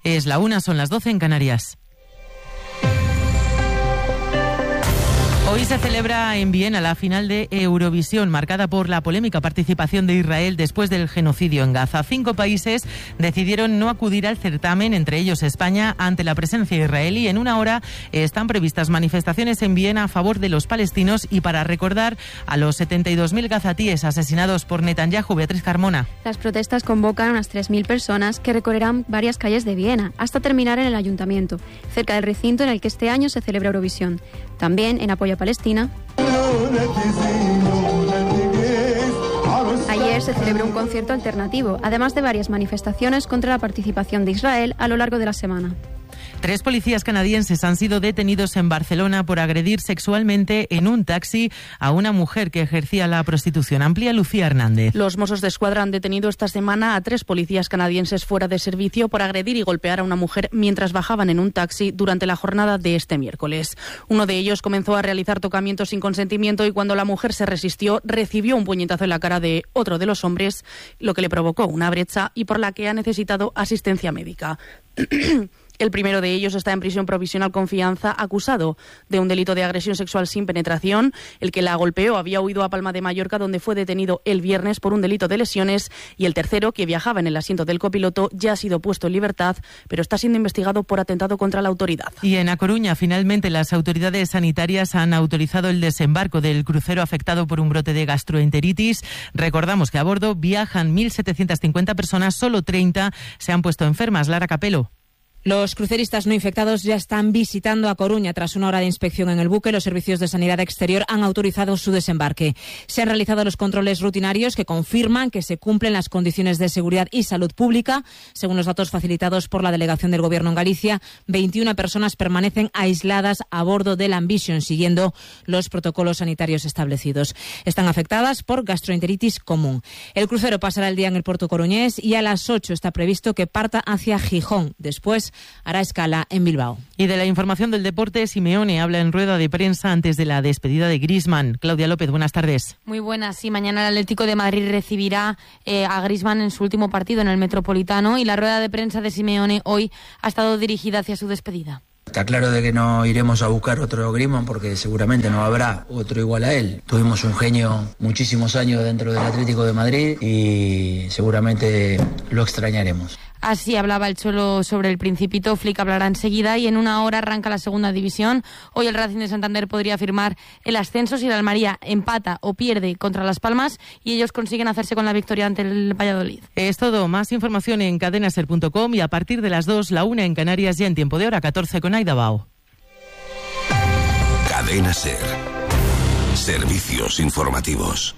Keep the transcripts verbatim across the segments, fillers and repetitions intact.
Es la una, son las doce en Canarias. Hoy se celebra en Viena la final de Eurovisión, marcada por la polémica participación de Israel después del genocidio en Gaza. Cinco países decidieron no acudir al certamen, entre ellos España, ante la presencia israelí. En una hora están previstas manifestaciones en Viena a favor de los palestinos y para recordar a los setenta y dos mil gazatíes asesinados por Netanyahu. Beatriz Carmona. Las protestas convocan a unas tres mil personas que recorrerán varias calles de Viena hasta terminar en el ayuntamiento, cerca del recinto en el que este año se celebra Eurovisión. También en apoyo a Palestina. Ayer se celebró un concierto alternativo, además de varias manifestaciones contra la participación de Israel a lo largo de la semana. Tres policías canadienses han sido detenidos en Barcelona por agredir sexualmente en un taxi a una mujer que ejercía la prostitución. Amplía Lucía Hernández. Los Mossos d'Esquadra han detenido esta semana a tres policías canadienses fuera de servicio por agredir y golpear a una mujer mientras bajaban en un taxi durante la jornada de este miércoles. Uno de ellos comenzó a realizar tocamientos sin consentimiento y cuando la mujer se resistió recibió un puñetazo en la cara de otro de los hombres, lo que le provocó una brecha y por la que ha necesitado asistencia médica. El primero de ellos está en prisión provisional con fianza, acusado de un delito de agresión sexual sin penetración. El que la golpeó había huido a Palma de Mallorca, donde fue detenido el viernes por un delito de lesiones. Y el tercero, que viajaba en el asiento del copiloto, ya ha sido puesto en libertad, pero está siendo investigado por atentado contra la autoridad. Y en A Coruña, finalmente, las autoridades sanitarias han autorizado el desembarco del crucero afectado por un brote de gastroenteritis. Recordamos que a bordo viajan mil setecientas cincuenta personas, solo treinta se han puesto enfermas. Lara Capelo. Los cruceristas no infectados ya están visitando A Coruña. Tras una hora de inspección en el buque, los servicios de sanidad exterior han autorizado su desembarque. Se han realizado los controles rutinarios que confirman que se cumplen las condiciones de seguridad y salud pública. Según los datos facilitados por la delegación del Gobierno en Galicia, veintiuna personas permanecen aisladas a bordo del Ambition, siguiendo los protocolos sanitarios establecidos. Están afectadas por gastroenteritis común. El crucero pasará el día en el puerto coruñés y a las ocho está previsto que parta hacia Gijón. Después hará escala en Bilbao. Y de la información del deporte, Simeone habla en rueda de prensa antes de la despedida de Griezmann. Claudia López, buenas tardes. Muy buenas. Sí, mañana el Atlético de Madrid recibirá eh, a Griezmann en su último partido en el Metropolitano y la rueda de prensa de Simeone hoy ha estado dirigida hacia su despedida. Está claro de que no iremos a buscar otro Griezmann porque seguramente no habrá otro igual a él. Tuvimos un genio muchísimos años dentro del Atlético de Madrid y seguramente lo extrañaremos. Así hablaba el Cholo sobre el Principito. Flick hablará enseguida y en una hora arranca la segunda división. Hoy el Racing de Santander podría firmar el ascenso si el Almería empata o pierde contra Las Palmas y ellos consiguen hacerse con la victoria ante el Valladolid. Es todo. Más información en cadena ser punto com y a partir de las dos, la una en Canarias, ya en tiempo de hora catorce con Aida Bao. Cadena Ser. Servicios informativos.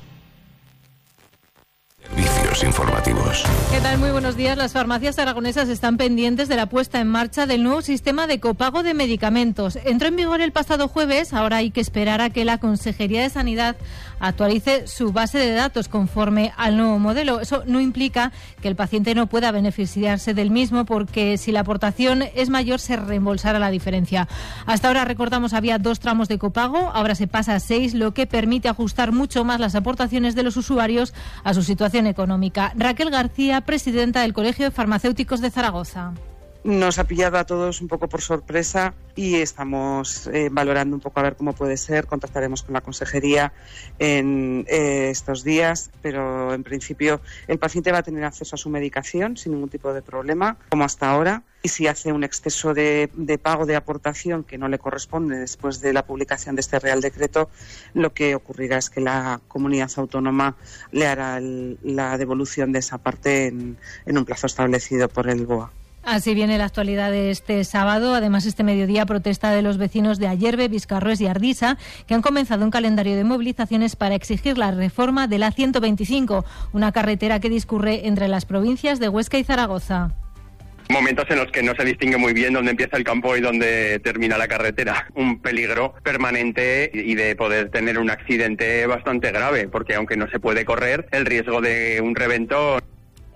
Servicios informativos. ¿Qué tal? Muy buenos días. Las farmacias aragonesas están pendientes de la puesta en marcha del nuevo sistema de copago de medicamentos. Entró en vigor el pasado jueves, ahora hay que esperar a que la Consejería de Sanidad actualice su base de datos conforme al nuevo modelo. Eso no implica que el paciente no pueda beneficiarse del mismo, porque si la aportación es mayor se reembolsará la diferencia. Hasta ahora, recordamos, había dos tramos de copago, ahora se pasa a seis, lo que permite ajustar mucho más las aportaciones de los usuarios a su situación económica. Raquel García, presidenta del Colegio de Farmacéuticos de Zaragoza. Nos ha pillado a todos un poco por sorpresa y estamos eh, valorando un poco a ver cómo puede ser. Contactaremos con la consejería en eh, estos días, pero en principio el paciente va a tener acceso a su medicación sin ningún tipo de problema, como hasta ahora. Y si hace un exceso de, de pago de aportación que no le corresponde después de la publicación de este Real Decreto, lo que ocurrirá es que la comunidad autónoma le hará el, la devolución de esa parte en, en un plazo establecido por el B O A. Así viene la actualidad de este sábado. Además, este mediodía, protesta de los vecinos de Ayerbe, Viscarroes y Ardisa, que han comenzado un calendario de movilizaciones para exigir la reforma de la ciento veinticinco, una carretera que discurre entre las provincias de Huesca y Zaragoza. Momentos en los que no se distingue muy bien dónde empieza el campo y dónde termina la carretera. Un peligro permanente y de poder tener un accidente bastante grave, porque aunque no se puede correr, el riesgo de un reventón.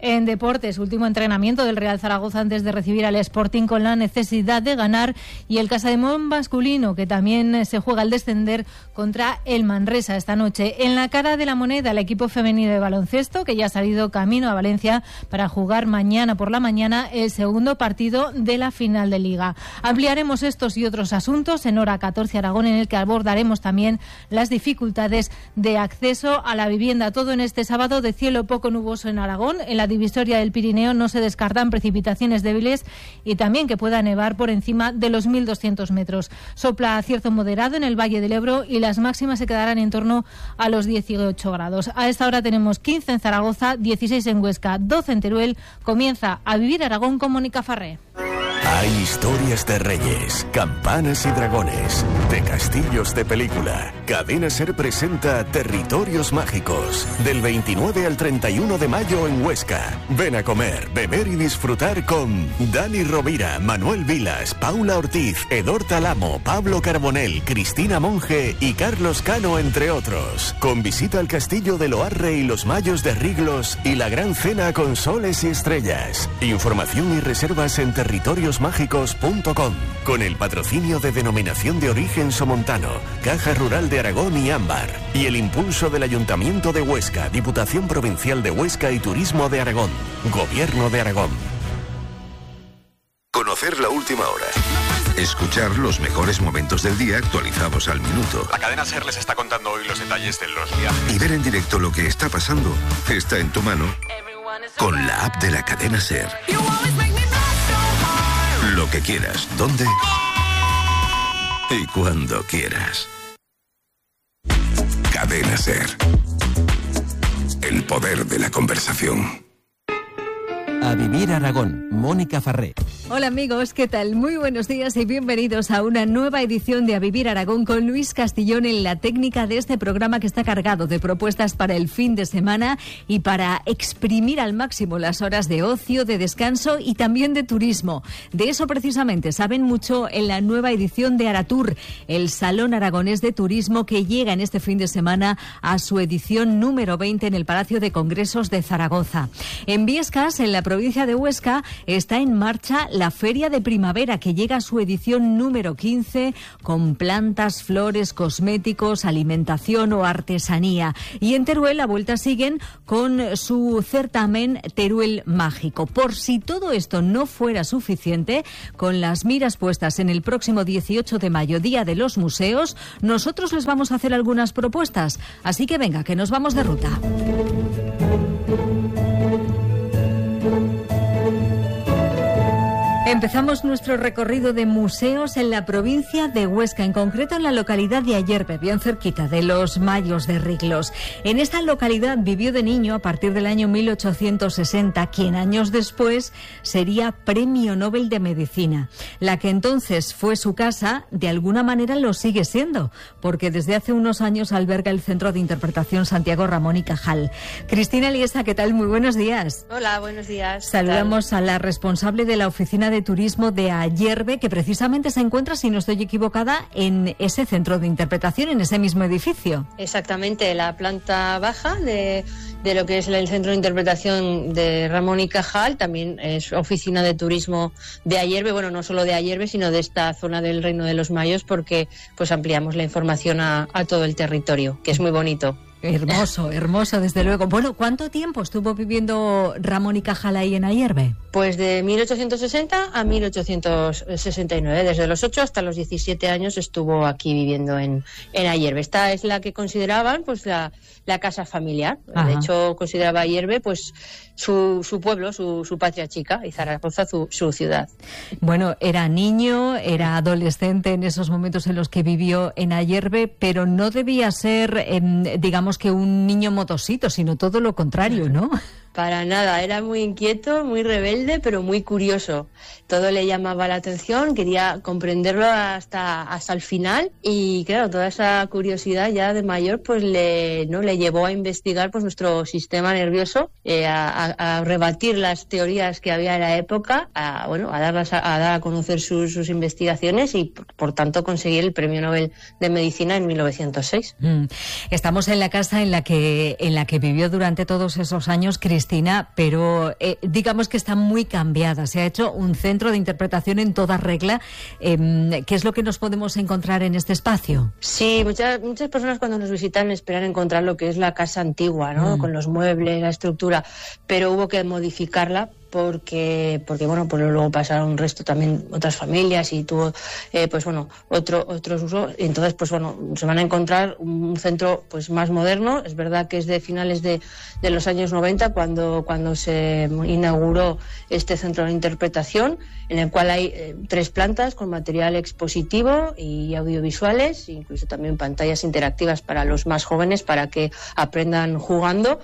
En deportes, último entrenamiento del Real Zaragoza antes de recibir al Sporting con la necesidad de ganar, y el Casademón masculino, que también se juega al descender contra el Manresa esta noche. En la cara de la moneda, el equipo femenino de baloncesto, que ya ha salido camino a Valencia para jugar mañana por la mañana el segundo partido de la final de Liga. Ampliaremos estos y otros asuntos en Hora catorce Aragón, en el que abordaremos también las dificultades de acceso a la vivienda. Todo en este sábado de cielo poco nuboso en Aragón. En la divisoria del Pirineo no se descartan precipitaciones débiles y también que pueda nevar por encima de los mil doscientos metros. Sopla cierzo moderado en el Valle del Ebro y las máximas se quedarán en torno a los dieciocho grados. A esta hora tenemos quince en Zaragoza, dieciséis en Huesca, doce en Teruel. Comienza A Vivir Aragón con Mónica Farré. Hay historias de reyes, campanas y dragones, de castillos de película. Cadena SER presenta Territorios Mágicos, del veintinueve al treinta y uno de mayo en Huesca. Ven a comer, beber y disfrutar con Dani Rovira, Manuel Vilas, Paula Ortiz, Edor Talamo, Pablo Carbonell, Cristina Monge y Carlos Cano, entre otros. Con visita al castillo de Loarre y los Mayos de Riglos y la gran cena con soles y estrellas. Información y reservas en territorios mágicos punto com, con el patrocinio de Denominación de Origen Somontano, Caja Rural de Aragón y Ámbar, y el impulso del Ayuntamiento de Huesca, Diputación Provincial de Huesca y Turismo de Aragón, Gobierno de Aragón. Conocer la última hora. Escuchar los mejores momentos del día actualizados al minuto. La cadena SER les está contando hoy los detalles de los viajes. Y ver en directo lo que está pasando está en tu mano con la app de la cadena SER. Lo que quieras, dónde y cuando quieras. Cadena SER. El poder de la conversación. A Vivir Aragón, Mónica Farré. Hola amigos, ¿qué tal? Muy buenos días y bienvenidos a una nueva edición de A Vivir Aragón con Luis Castillón en la técnica de este programa, que está cargado de propuestas para el fin de semana y para exprimir al máximo las horas de ocio, de descanso y también de turismo. De eso precisamente saben mucho en la nueva edición de Aratur, el Salón Aragonés de Turismo, que llega en este fin de semana a su edición número veinte en el Palacio de Congresos de Zaragoza. En Viescas, en la provincia de Huesca, está en marcha la Feria de Primavera, que llega a su edición número quince, con plantas, flores, cosméticos, alimentación o artesanía. Y en Teruel la vuelta siguen con su certamen Teruel Mágico. Por si todo esto no fuera suficiente, con las miras puestas en el próximo dieciocho de mayo, Día de los Museos, nosotros les vamos a hacer algunas propuestas. Así que venga, que nos vamos de ruta. Empezamos nuestro recorrido de museos en la provincia de Huesca, en concreto en la localidad de Ayerbe, bien cerquita de los Mayos de Riglos. En esta localidad vivió de niño, a partir del año mil ochocientos sesenta, quien años después sería Premio Nobel de Medicina. La que entonces fue su casa, de alguna manera lo sigue siendo, porque desde hace unos años alberga el Centro de Interpretación Santiago Ramón y Cajal. Cristina Liesa, ¿qué tal? Muy buenos días. Hola, buenos días. Saludamos a la responsable de la oficina de Turismo de Ayerbe, que precisamente se encuentra, si no estoy equivocada, en ese centro de interpretación, en ese mismo edificio. Exactamente, la planta baja de, de lo que es el centro de interpretación de Ramón y Cajal, también es oficina de turismo de Ayerbe, bueno, no solo de Ayerbe, sino de esta zona del Reino de los Mayos, porque pues ampliamos la información a, a todo el territorio, que es muy bonito. Hermoso, hermoso, desde luego. Bueno, ¿cuánto tiempo estuvo viviendo Ramón y Cajal ahí en Ayerbe? Pues de mil ochocientos sesenta a mil ochocientos sesenta y nueve, desde los ocho hasta los diecisiete años estuvo aquí viviendo en, en Ayerbe. Esta es la que consideraban pues la, la casa familiar. Ajá. De hecho, consideraba Ayerbe pues su, su pueblo, su, su patria chica, y Zaragoza su, su ciudad. Bueno, era niño, era adolescente en esos momentos en los que vivió en Ayerbe, pero no debía ser, eh, digamos, que un niño modosito, sino todo lo contrario, ¿no? Para nada, era muy inquieto, muy rebelde, pero muy curioso. Todo le llamaba la atención, quería comprenderlo hasta hasta el final, y claro, toda esa curiosidad ya de mayor pues le no le llevó a investigar pues nuestro sistema nervioso, eh, a, a, a rebatir las teorías que había en la época, a bueno, a darlas a, a dar a conocer sus, sus investigaciones y por, por tanto conseguir el Premio Nobel de Medicina en mil novecientos seis. Mm. Estamos en la casa en la que en la que vivió durante todos esos años Cristina Cristina, pero eh, digamos que está muy cambiada. Se ha hecho un centro de interpretación en toda regla. Eh, ¿Qué es lo que nos podemos encontrar en este espacio? Sí, muchas muchas personas cuando nos visitan esperan encontrar lo que es la casa antigua, ¿no? Mm. Con los muebles, la estructura, pero hubo que modificarla porque porque bueno, pues luego pasaron un resto también otras familias y tuvo eh, pues bueno, otro otros usos, y entonces pues bueno, se van a encontrar un centro pues más moderno. Es verdad que es de finales de, de los años noventa cuando cuando se inauguró este centro de interpretación, en el cual hay eh, tres plantas con material expositivo y audiovisuales, incluso también pantallas interactivas para los más jóvenes para que aprendan jugando.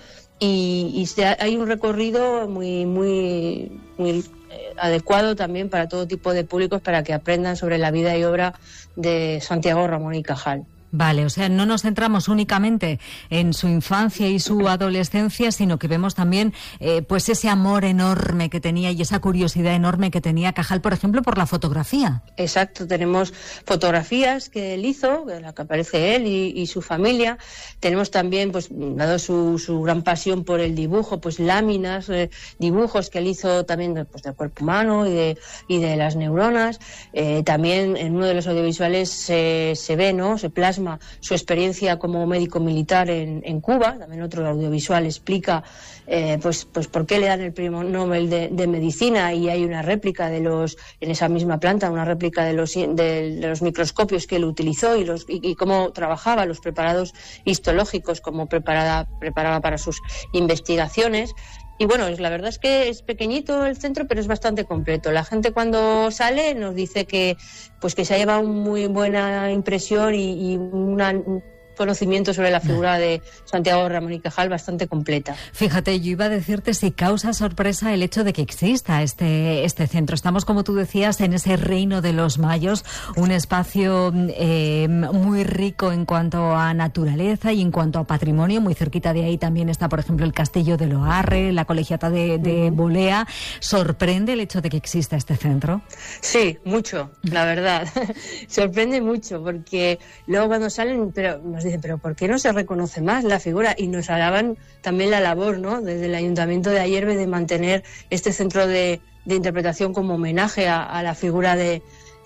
Y, y se, hay un recorrido muy muy muy eh, adecuado también para todo tipo de públicos para que aprendan sobre la vida y obra de Santiago Ramón y Cajal. Vale, o sea, no nos centramos únicamente en su infancia y su adolescencia, sino que vemos también eh, pues ese amor enorme que tenía y esa curiosidad enorme que tenía Cajal, por ejemplo, por la fotografía. Exacto, tenemos fotografías que él hizo, en la que aparece él y, y su familia. Tenemos también, pues, dado su, su gran pasión por el dibujo, pues láminas, eh, dibujos que él hizo también pues, del cuerpo humano y de, y de las neuronas. Eh, también en uno de los audiovisuales se, se ve, ¿no?, se plasma su experiencia como médico militar en, en Cuba. También otro audiovisual explica eh, pues, pues por qué le dan el premio Nobel de, de Medicina, y hay una réplica de los, en esa misma planta, una réplica de los, de, de los microscopios que él utilizó y, los, y, y cómo trabajaba, los preparados histológicos, cómo preparaba, preparaba para sus investigaciones. Y bueno, la verdad es que es pequeñito el centro, pero es bastante completo. La gente cuando sale nos dice que pues que se ha llevado muy buena impresión y, y una, un conocimiento sobre la figura de Santiago Ramón y Cajal bastante completa. Fíjate, yo iba a decirte si causa sorpresa el hecho de que exista este, este centro. Estamos, como tú decías, en ese reino de los mayos, un espacio eh, muy rico en cuanto a naturaleza y en cuanto a patrimonio. Muy cerquita de ahí también está, por ejemplo, el castillo de Loarre, la colegiata de, de Bolea. ¿Sorprende el hecho de que exista este centro? Sí, mucho, la verdad. Sorprende mucho, porque luego cuando salen, pero nos dicen, pero ¿por qué no se reconoce más la figura? Y nos alaban también la labor, ¿no?, desde el Ayuntamiento de Ayerbe, de mantener este centro de, de interpretación como homenaje a, a la figura de,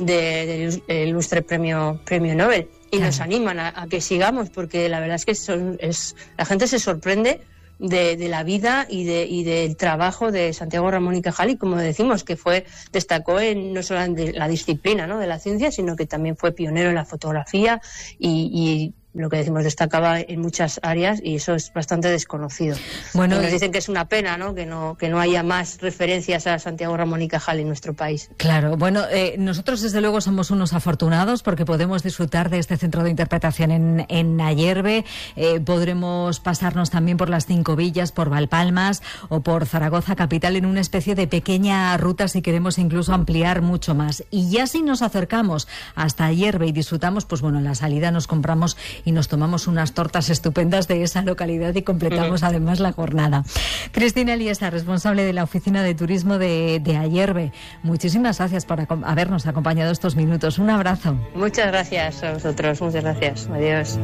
de, de ilustre premio, premio Nobel. Y claro, nos animan a, a que sigamos, porque la verdad es que son, es, la gente se sorprende de, de la vida y, de, y del trabajo de Santiago Ramón y Cajal, y como decimos, que fue destacó en no solo en la disciplina, ¿no?, de la ciencia, sino que también fue pionero en la fotografía y, y lo que decimos, destacaba en muchas áreas, y eso es bastante desconocido. Bueno, y nos dicen que es una pena, ¿no?, que no que no haya más referencias a Santiago Ramón y Cajal en nuestro país. Claro, bueno, eh, nosotros desde luego somos unos afortunados porque podemos disfrutar de este centro de interpretación en, en Ayerbe. Eh, podremos pasarnos también por las Cinco Villas, por Valpalmas o por Zaragoza capital en una especie de pequeña ruta, si queremos incluso ampliar mucho más. Y ya si nos acercamos hasta Ayerbe y disfrutamos, pues bueno, en la salida nos compramos y nos tomamos unas tortas estupendas de esa localidad y completamos uh-huh. además la jornada. Cristina Liesa, responsable de la Oficina de Turismo de, de Ayerbe, muchísimas gracias por ac- habernos acompañado estos minutos. Un abrazo. Muchas gracias a vosotros, muchas gracias. Adiós.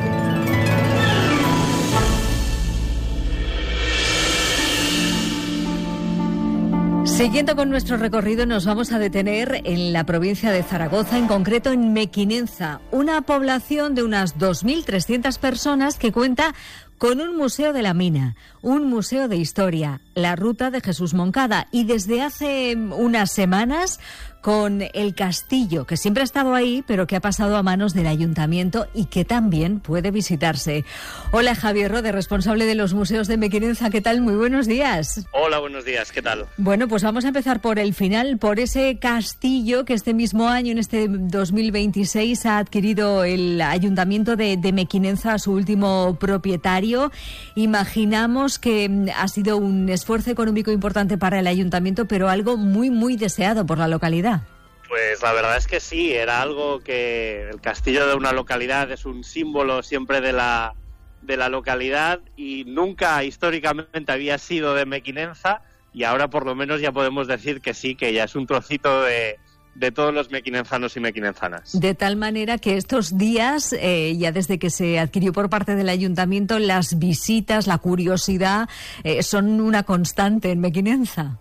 Siguiendo con nuestro recorrido, nos vamos a detener en la provincia de Zaragoza, en concreto en Mequinenza, una población de unas dos mil trescientas personas que cuenta con un museo de la mina, un museo de historia, la Ruta de Jesús Moncada, y desde hace unas semanas con el castillo, que siempre ha estado ahí, pero que ha pasado a manos del ayuntamiento y que también puede visitarse. Hola, Javier Rode, responsable de los museos de Mequinenza. ¿Qué tal? Muy buenos días. Hola, buenos días. ¿Qué tal? Bueno, pues vamos a empezar por el final, por ese castillo que este mismo año, en este dos mil veintiséis, ha adquirido el ayuntamiento de, de Mequinenza a su último propietario. Imaginamos que ha sido un esfuerzo económico importante para el ayuntamiento, pero algo muy, muy deseado por la localidad. Pues la verdad es que sí, era algo que el castillo de una localidad es un símbolo siempre de la, de la localidad, y nunca históricamente había sido de Mequinenza, y ahora por lo menos ya podemos decir que sí, que ya es un trocito de, de todos los mequinenzanos y mequinenzanas. De tal manera que estos días, eh, ya desde que se adquirió por parte del ayuntamiento, las visitas, la curiosidad, eh, son una constante en Mequinenza.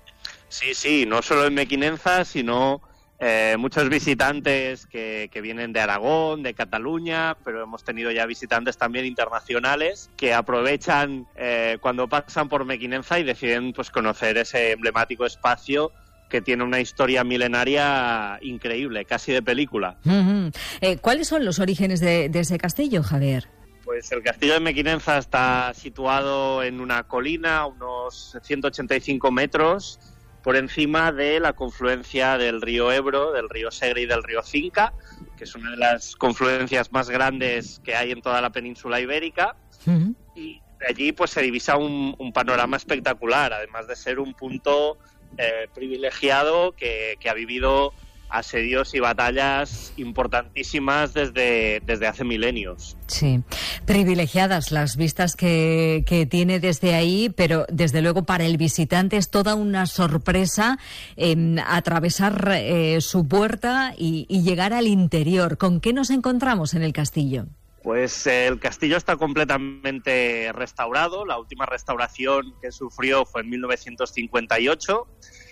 Sí, sí, no solo en Mequinenza, sino eh, muchos visitantes que, que vienen de Aragón, de Cataluña, pero hemos tenido ya visitantes también internacionales que aprovechan eh, cuando pasan por Mequinenza y deciden pues conocer ese emblemático espacio que tiene una historia milenaria increíble, casi de película. Uh-huh. Eh, ¿Cuáles son los orígenes de, de ese castillo, Javier? Pues el castillo de Mequinenza está situado en una colina, a unos ciento ochenta y cinco metros, por encima de la confluencia del río Ebro, del río Segre y del río Cinca, que es una de las confluencias más grandes que hay en toda la península ibérica. Uh-huh. Y de allí pues se divisa un, un panorama espectacular, además de ser un punto Eh, privilegiado que, que ha vivido asedios y batallas importantísimas desde, desde hace milenios. Sí, privilegiadas las vistas que, que tiene desde ahí, pero desde luego para el visitante es toda una sorpresa eh, atravesar eh, su puerta y, y llegar al interior. ¿Con qué nos encontramos en el castillo? Pues eh, el castillo está completamente restaurado. La última restauración que sufrió fue en mil novecientos cincuenta y ocho,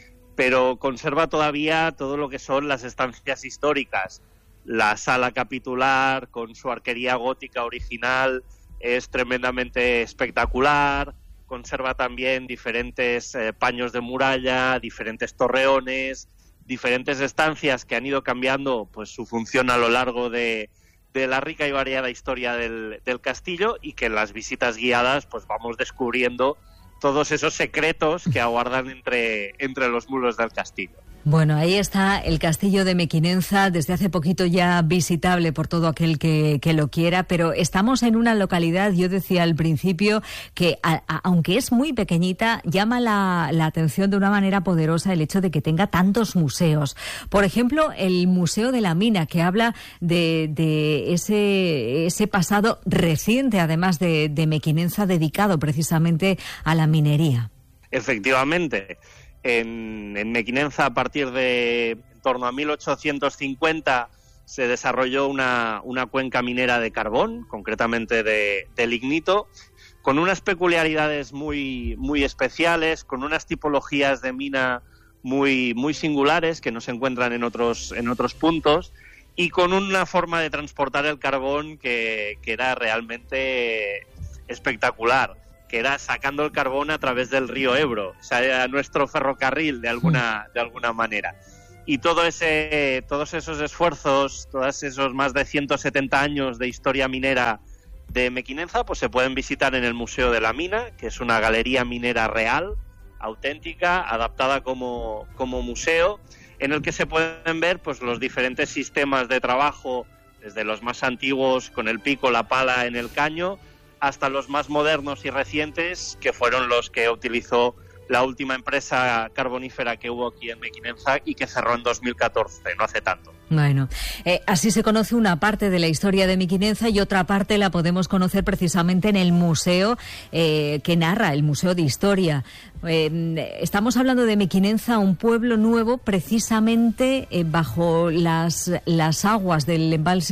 pero conserva todavía todo lo que son las estancias históricas. La sala capitular, con su arquería gótica original, es tremendamente espectacular. Conserva también diferentes eh, paños de muralla, diferentes torreones, diferentes estancias que han ido cambiando pues su función a lo largo de de la rica y variada historia del, del castillo, y que en las visitas guiadas pues vamos descubriendo todos esos secretos que aguardan entre, entre los muros del castillo. Bueno, ahí está el castillo de Mequinenza, desde hace poquito ya visitable por todo aquel que, que lo quiera, pero estamos en una localidad, yo decía al principio, que a, a, aunque es muy pequeñita, llama la, la atención de una manera poderosa el hecho de que tenga tantos museos. Por ejemplo, el Museo de la Mina, que habla de, de ese, ese pasado reciente, además de, de Mequinenza, dedicado precisamente a la minería. Efectivamente. En, en Mequinenza, a partir de en torno a mil ochocientos cincuenta, se desarrolló una, una cuenca minera de carbón, concretamente de, de lignito, con unas peculiaridades muy, muy especiales, con unas tipologías de mina muy, muy singulares que no se encuentran en otros, en otros puntos, y con una forma de transportar el carbón que, que era realmente espectacular, que era sacando el carbón a través del río Ebro, o sea, era nuestro ferrocarril de alguna, de alguna manera. Y todo ese, todos esos esfuerzos, todos esos más de ciento setenta años de historia minera de Mequinenza, pues se pueden visitar en el Museo de la Mina, que es una galería minera real, auténtica, adaptada como, como museo, en el que se pueden ver pues los diferentes sistemas de trabajo, desde los más antiguos con el pico, la pala en el caño, hasta los más modernos y recientes, que fueron los que utilizó la última empresa carbonífera que hubo aquí en Mequinenza y que cerró en dos mil catorce, no hace tanto. Bueno, eh, así se conoce una parte de la historia de Mequinenza y otra parte la podemos conocer precisamente en el museo eh, que narra, el Museo de Historia. Eh, estamos hablando de Mequinenza, un pueblo nuevo precisamente eh, bajo las, las aguas del embalse